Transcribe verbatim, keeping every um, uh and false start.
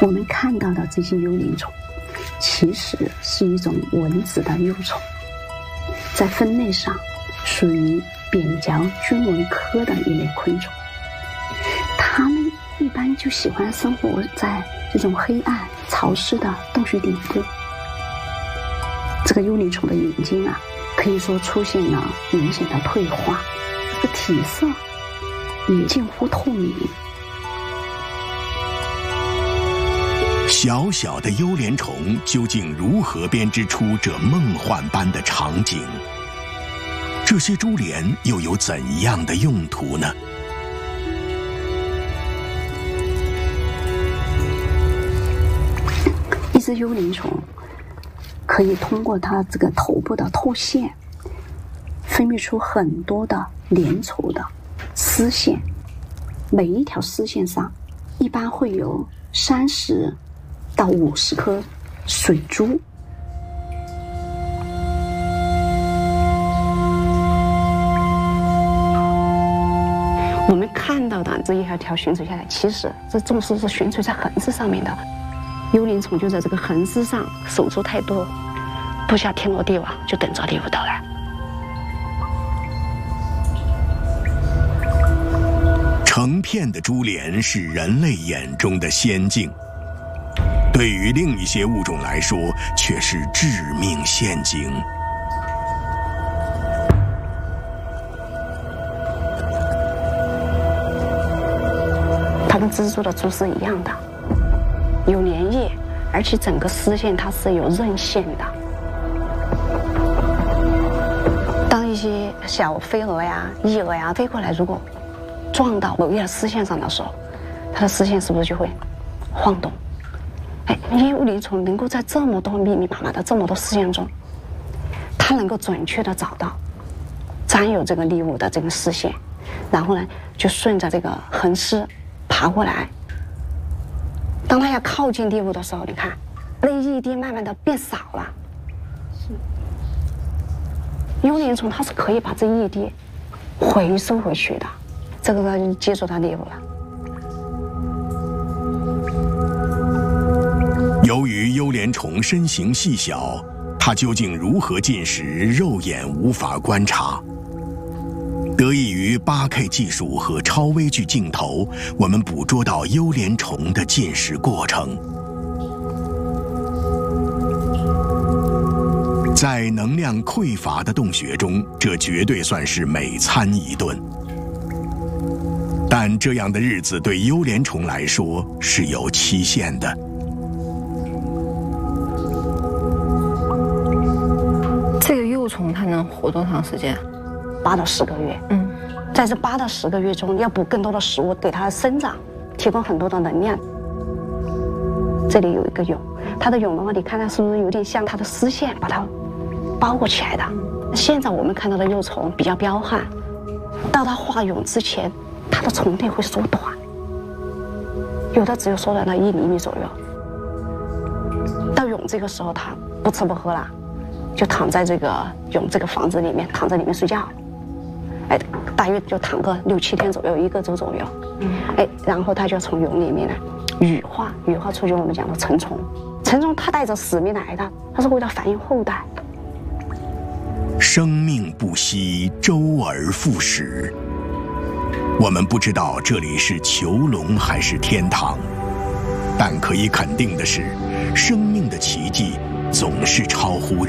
我们看到的这些幽灵虫，其实是一种蚊子的幼虫，在分类上属于扁角菌蚊科的一类昆虫。它们一般就喜欢生活在这种黑暗潮湿的洞穴顶部。这个幽灵虫的眼睛啊，可以说出现了明显的退化，这个体色也近乎透明。 小小的幽莲虫究竟如何编织出这梦幻般的场景？这些珠帘又有怎样的用途呢？ 一只幽灵虫可以通过它这个头部的透线，分泌出很多的粘稠的丝线，每一条丝线上一般会有三十到五十颗水珠。我们看到的这一条条悬垂下来，其实这种丝是悬垂在横丝上面的。幽灵虫就在这个横丝上手足太多，不下天罗地网，就等着猎物到来。 成片的珠帘是人类眼中的仙境，对于另一些物种来说却是致命陷阱。 它跟蜘蛛的蛛丝一样的，有粘液，而且整个丝线它是有韧线的。当一些小飞蛾呀、翼蛾呀飞过来，如果撞到某一条丝线上的时候，它的丝线是不是就会晃动？哎，幽灵虫能够在这么多密密麻麻的这么多丝线中，它能够准确的找到沾有这个猎物的这个丝线，然后呢，就顺着这个横丝爬过来。当它要靠近猎物的时候，你看，那液滴慢慢的变少了。是。幽灵虫它是可以把这液滴回收回去的，这个它就接触到猎物了。 由于幽莲虫身形细小，它究竟如何进食，肉眼无法观察。得益于 八 K 技术和超微距镜头，我们捕捉到幽莲虫的进食过程。在能量匮乏的洞穴中，这绝对算是美餐一顿。但这样的日子对幽莲虫来说是有期限的。 这个幼虫它能活多长时间？ 八到十个月。嗯，在这八到十个月中，要补更多的食物给它生长，提供很多的能量。这里有一个蛹，它的蛹的话，你看它是不是有点像它的丝线把它包裹起来的？现在我们看到的幼虫比较彪悍，到它化蛹之前，它的虫体会缩短，有的只有缩短到一厘米左右。到蛹这个时候，它不吃不喝了，就躺在这个蛹这个房子里面，躺在里面睡觉。哎，大约就躺个六七天左右，一个周左右。哎，然后它就从蛹里面呢羽化，羽化出去我们讲的成虫。成虫它带着使命来的，它是为了繁衍后代。 生命不息，周而复始。我们不知道这里是囚笼还是天堂，但可以肯定的是，生命的奇迹总是超乎